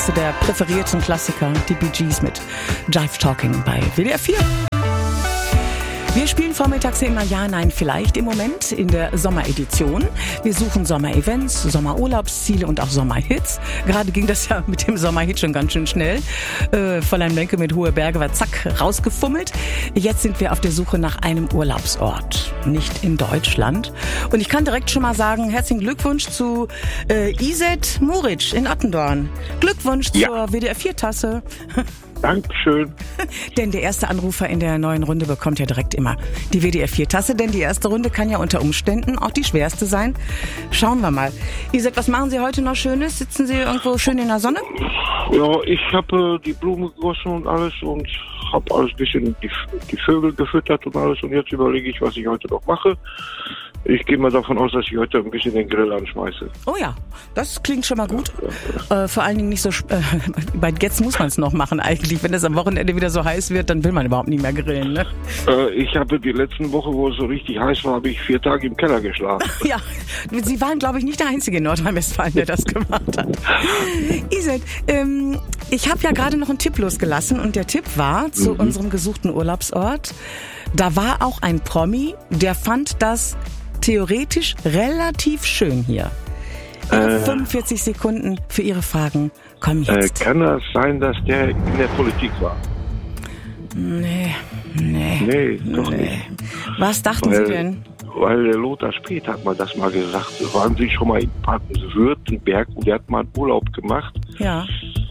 nächste der präferierten Klassiker, die Bee Gees mit Jive Talking bei WDR 4. Wir spielen vormittags immer Ja, Nein, Vielleicht im Moment in der Sommeredition. Wir suchen Sommerevents, Sommerurlaubsziele und auch Sommerhits. Gerade ging das ja mit dem Sommerhit schon ganz schön schnell. Fräulein Menke mit Hohe Berge war zack rausgefummelt. Jetzt sind wir auf der Suche nach einem Urlaubsort, nicht in Deutschland. Und ich kann direkt schon mal sagen, herzlichen Glückwunsch zu Iset Muric in Attendorn. Glückwunsch zur WDR 4-Tasse. Dankeschön. Denn der erste Anrufer in der neuen Runde bekommt ja direkt immer die WDR 4-Tasse, denn die erste Runde kann ja unter Umständen auch die schwerste sein. Schauen wir mal. Iset, was machen Sie heute noch Schönes? Sitzen Sie irgendwo schön in der Sonne? Ja, ich habe die Blumen gegossen und alles und habe alles ein bisschen die Vögel gefüttert und alles und jetzt überlege ich, was ich heute noch mache. Ich gehe mal davon aus, dass ich heute ein bisschen den Grill anschmeiße. Oh ja, das klingt schon mal gut. Vor allen Dingen nicht so... bei jetzt muss man es noch machen eigentlich. Wenn es am Wochenende wieder so heiß wird, dann will man überhaupt nicht mehr grillen, ne? Ich habe die letzten Woche, wo es so richtig heiß war, habe ich 4 Tage im Keller geschlafen. Ja, Sie waren, glaube ich, nicht der Einzige in Nordrhein-Westfalen, der das gemacht hat. Iset, ich habe ja gerade noch einen Tipp losgelassen und der Tipp war zu unserem gesuchten Urlaubsort. Da war auch ein Promi, der fand das theoretisch relativ schön hier. 45 Sekunden für Ihre Fragen kommen jetzt. Kann das sein, dass der in der Politik war? Nee, doch nicht. Was dachten Sie denn? Weil der Lothar Späth hat mal das mal gesagt. Waren Sie schon mal in Baden-Württemberg und der hat mal einen Urlaub gemacht? Ja.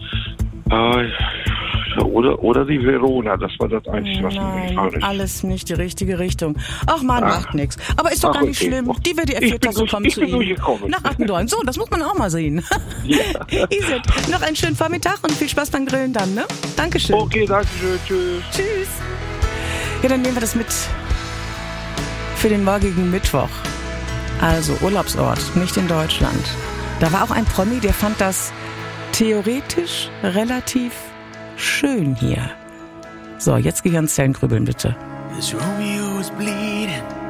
Oder die Verona, das war das Einzige, was mir gefallen ist. Alles nicht die richtige Richtung. Ach man, macht nichts. Aber ist doch gar nicht schlimm. Die WDR 4-Tasse kommt zu Ihnen. Nach Attendorn. So, das muss man auch mal sehen. Ja. Iset, noch einen schönen Vormittag und viel Spaß beim Grillen dann, ne? Dankeschön. Okay, danke schön. Tschüss. Tschüss. Ja, dann nehmen wir das mit für den morgigen Mittwoch. Also Urlaubsort, nicht in Deutschland. Da war auch ein Promi, der fand das theoretisch relativ schön hier. So, jetzt Gehirnzellen grübeln bitte. As Romeo was bleeding